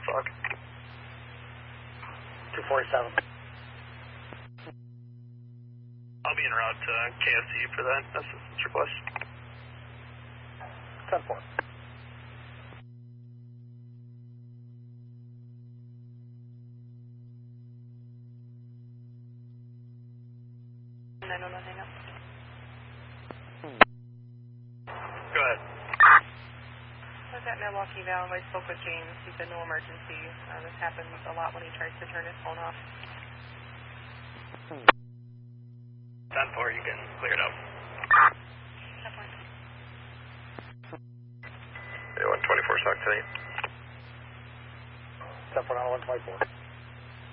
Fog. 247. I'll be en route to KSC for that assistance request. 10-4. Go ahead. I was at Milwaukee Valve. I spoke with James. He said no emergency. This happens a lot when he tries to turn his phone off. 10-4, you can clear it out. 124 Sock tonight. 10-4 on 124.